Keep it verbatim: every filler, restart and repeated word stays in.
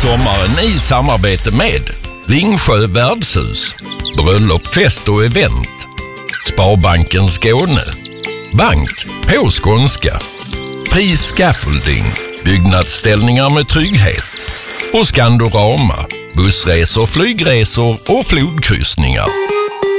sommaren i samarbete med Ringsjö värdshus, bröllop, fest och event, Sparbanken Skåne, Bank på skånska, Fri Scaffolding, byggnadsställningar med trygghet och Skandorama, bussresor, flygresor och flodkryssningar.